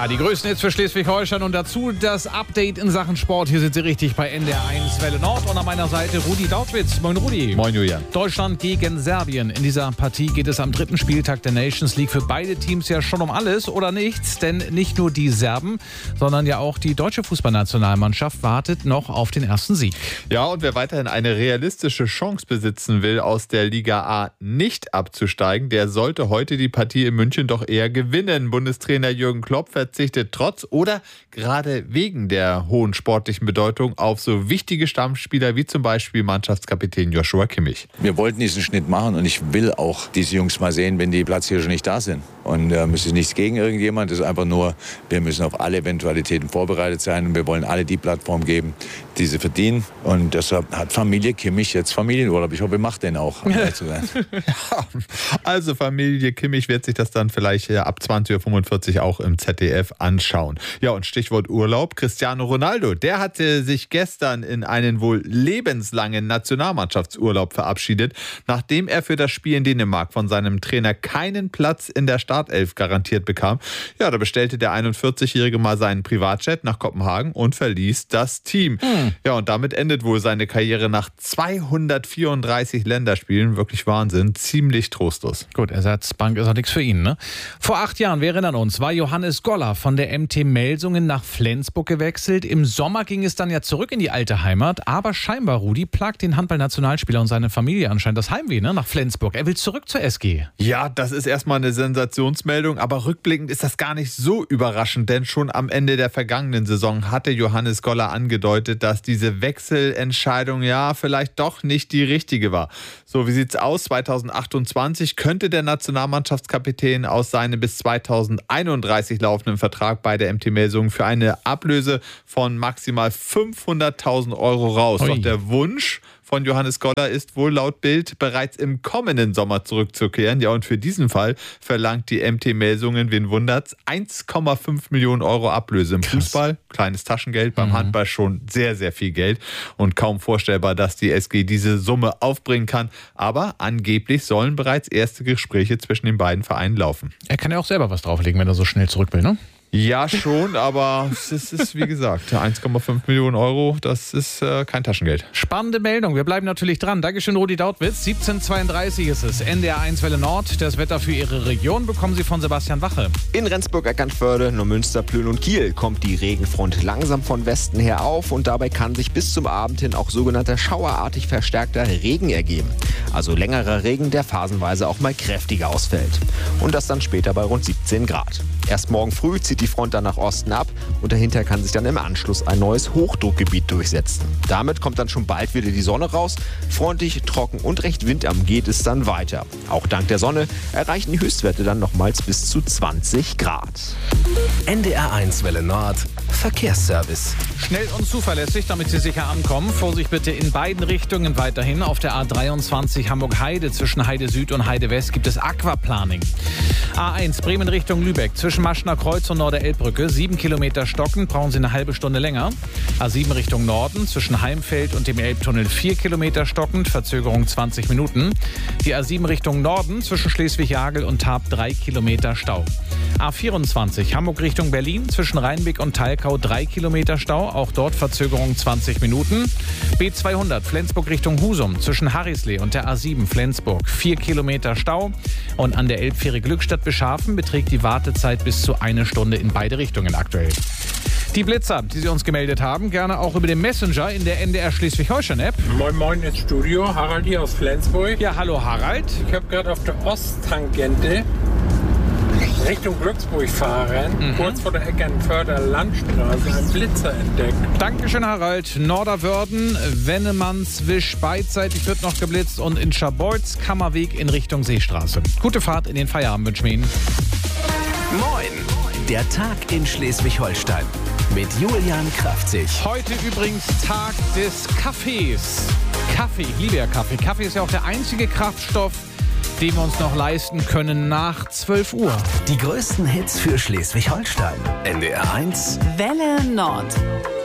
Ja, die größten Hits für Schleswig-Holstein und dazu das Update in Sachen Sport. Hier sind Sie richtig bei NDR1 Welle Nord und an meiner Seite Rudi Dautwitz. Moin Rudi. Moin Julian. Deutschland gegen Serbien. In dieser Partie geht es am dritten Spieltag der Nations League für beide Teams ja schon um alles oder nichts. Denn nicht nur die Serben, sondern ja auch die deutsche Fußballnationalmannschaft wartet noch auf den ersten Sieg. Ja, und wer weiterhin eine realistische Chance besitzen will, aus der Liga A nicht abzusteigen, der sollte heute die Partie in München doch eher gewinnen. Bundestrainer Jürgen Klopp verzichtet trotz oder gerade wegen der hohen sportlichen Bedeutung auf so wichtige Stammspieler wie zum Beispiel Mannschaftskapitän Joshua Kimmich. Wir wollten diesen Schnitt machen und ich will auch diese Jungs mal sehen, wenn die Platzhirsche nicht da sind. Und es ist nichts gegen irgendjemand, es ist einfach nur, wir müssen auf alle Eventualitäten vorbereitet sein und wir wollen alle die Plattform geben, die sie verdienen. Und deshalb hat Familie Kimmich jetzt Familienurlaub. Ich hoffe, ihr macht den auch, um ehrlich zu sein. Ja, also Familie Kimmich wird sich das dann vielleicht ab 20.45 Uhr auch im ZDF anschauen. Ja, und Stichwort Urlaub. Cristiano Ronaldo, der hatte sich gestern in einen wohl lebenslangen Nationalmannschaftsurlaub verabschiedet, nachdem er für das Spiel in Dänemark von seinem Trainer keinen Platz in der Startelf garantiert bekam. Ja, da bestellte der 41-Jährige mal seinen Privatjet nach Kopenhagen und verließ das Team. Ja, und damit endet wohl seine Karriere nach 234 Länderspielen. Wirklich Wahnsinn, ziemlich trostlos. Gut, Ersatzbank ist auch nichts für ihn, ne? Vor 8 Jahren, wir erinnern uns, war Johannes Goller von der MT Melsungen nach Flensburg gewechselt. Im Sommer ging es dann ja zurück in die alte Heimat, aber scheinbar, Rudi, plagt den Handballnationalspieler und seine Familie anscheinend das Heimweh, ne? Nach Flensburg. Er will zurück zur SG. Ja, das ist erstmal eine Sensationsmeldung, aber rückblickend ist das gar nicht so überraschend, denn schon am Ende der vergangenen Saison hatte Johannes Goller angedeutet, dass diese Wechselentscheidung ja vielleicht doch nicht die richtige war. So, wie sieht's aus? 2028 könnte der Nationalmannschaftskapitän aus seinem bis 2031 laufenden Vertrag bei der MT Melsungen für eine Ablöse von maximal 500.000 Euro raus. Ui. Doch der Wunsch von Johannes Goller ist wohl laut Bild bereits im kommenden Sommer zurückzukehren. Ja, und für diesen Fall verlangt die MT Melsungen, wen wundert's, 1,5 Millionen Euro Ablöse im Fußball. Kleines Taschengeld, beim Handball schon sehr, sehr viel Geld. Und kaum vorstellbar, dass die SG diese Summe aufbringen kann. Aber angeblich sollen bereits erste Gespräche zwischen den beiden Vereinen laufen. Er kann ja auch selber was drauflegen, wenn er so schnell zurück will, ne? Ja, schon, aber es ist, wie gesagt, 1,5 Millionen Euro, das ist kein Taschengeld. Spannende Meldung, wir bleiben natürlich dran. Dankeschön, Rudi Dautwitz. 17:32 ist es. NDR1 Welle Nord. Das Wetter für Ihre Region bekommen Sie von Sebastian Wache. In Rendsburg-Eckernförde, Neumünster, Plön und Kiel kommt die Regenfront langsam von Westen her auf und dabei kann sich bis zum Abend hin auch sogenannter schauerartig verstärkter Regen ergeben. Also längerer Regen, der phasenweise auch mal kräftiger ausfällt. Und das dann später bei rund 17 Grad. Erst morgen früh zieht die Front dann nach Osten ab und dahinter kann sich dann im Anschluss ein neues Hochdruckgebiet durchsetzen. Damit kommt dann schon bald wieder die Sonne raus. Freundlich, trocken und recht windarm geht es dann weiter. Auch dank der Sonne erreichen die Höchstwerte dann nochmals bis zu 20 Grad. NDR1 Welle Nord Verkehrsservice. Schnell und zuverlässig, damit Sie sicher ankommen. Vorsicht bitte in beiden Richtungen weiterhin. Auf der A23 Hamburg-Heide zwischen Heide Süd und Heide West gibt es Aquaplaning. A1 Bremen Richtung Lübeck zwischen Maschner Kreuz und Norderelbbrücke 7 Kilometer stocken, brauchen Sie eine halbe Stunde länger. A7 Richtung Norden zwischen Heimfeld und dem Elbtunnel 4 Kilometer stockend, Verzögerung 20 Minuten. Die A7 Richtung Norden zwischen Schleswig-Jagel und Tarp 3 Kilometer Stau. A24 Hamburg Richtung Berlin zwischen Rheinbeck und Talkau 3 Kilometer Stau, auch dort Verzögerung 20 Minuten. B200 Flensburg Richtung Husum zwischen Harrislee und der A7 Flensburg 4 Kilometer Stau. Und an der Elbfähre Glückstadt-Beschafen beträgt die Wartezeit bis zu 1 Stunde in beide Richtungen aktuell. Die Blitzer, die Sie uns gemeldet haben, gerne auch über den Messenger in der NDR Schleswig-Holstein-App. Moin Moin ins Studio, Harald hier aus Flensburg. Ja, hallo Harald. Ich habe gerade auf der Osttangente Richtung Glücksburg fahren, kurz vor der Eckernförder Landstraße, einen Blitzer entdeckt. Dankeschön, Harald. Norderwörden, Wennemannswisch beidseitig wird noch geblitzt und in Schabolz Kammerweg in Richtung Seestraße. Gute Fahrt in den Feierabend wünschen wir Ihnen. Moin, der Tag in Schleswig-Holstein mit Julian Kraftzig. Heute übrigens Tag des Kaffees. Kaffee, ich liebe ja Kaffee. Kaffee ist ja auch der einzige Kraftstoff, den wir uns noch leisten können nach 12 Uhr. Die größten Hits für Schleswig-Holstein. NDR1 Welle Nord.